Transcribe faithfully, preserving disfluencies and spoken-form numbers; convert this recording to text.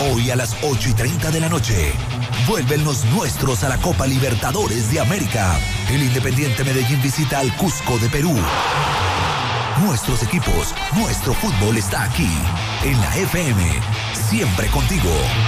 Hoy a las ocho y treinta de la noche. Vuelven los nuestros a la Copa Libertadores de América. El Independiente Medellín visita al Cusco de Perú. Nuestros equipos, nuestro fútbol está aquí. En la F M. Siempre contigo.